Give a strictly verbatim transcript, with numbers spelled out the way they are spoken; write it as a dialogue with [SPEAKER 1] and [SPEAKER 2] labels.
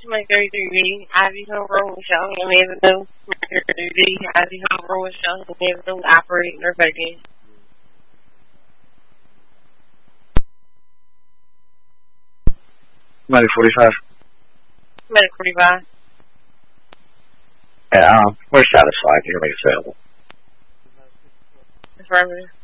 [SPEAKER 1] Mike thirty-three B, Ivy Hill Road, Shelton Avenue. Mike thirty-three B, Ivy Hill Road, Shelton Avenue, operating or vacant.
[SPEAKER 2] Medic forty-five.
[SPEAKER 1] Medic forty-five.
[SPEAKER 2] Yeah, um, we're satisfied. You're available.
[SPEAKER 1] Affirmative.